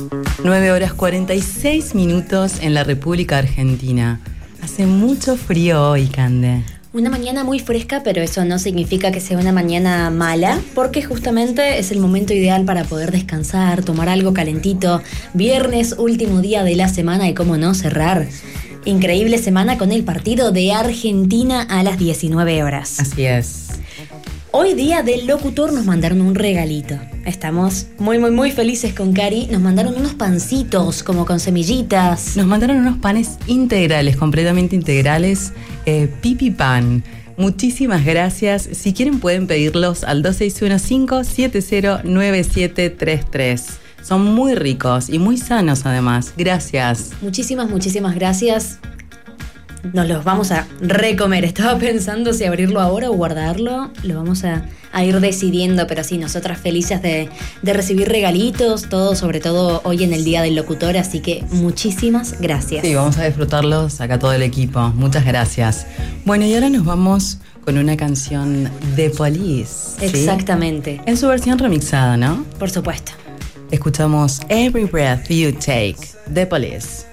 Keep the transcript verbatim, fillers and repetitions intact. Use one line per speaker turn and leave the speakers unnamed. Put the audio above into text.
nueve horas cuarenta y seis minutos en la República Argentina. Hace mucho frío hoy, Cande.
Una mañana muy fresca, pero eso no significa que sea una mañana mala, porque justamente es el momento ideal para poder descansar, tomar algo calentito. Viernes, último día de la semana y cómo no cerrar. Increíble semana con el partido de Argentina a las diecinueve horas.
Así es.
Hoy día del locutor nos mandaron un regalito. Estamos muy, muy, muy felices con Cari. Nos mandaron unos pancitos como con semillitas.
Nos mandaron unos panes integrales, completamente integrales. Eh, Pipi Pan. Muchísimas gracias. Si quieren pueden pedirlos al dos seis uno cinco siete cero nueve siete tres tres. Son muy ricos y muy sanos además. Gracias.
Muchísimas, muchísimas gracias. Nos los vamos a recomer. Estaba pensando si abrirlo ahora o guardarlo. Lo vamos a, a ir decidiendo, pero sí, nosotras felices de, de recibir regalitos, todo, sobre todo hoy en el Día del Locutor, así que muchísimas gracias.
Sí, vamos a disfrutarlos acá todo el equipo. Muchas gracias. Bueno, y ahora nos vamos con una canción de Police.
Exactamente.
¿Sí? En su versión remixada, ¿no?
Por supuesto.
Escuchamos Every Breath You Take, de Police.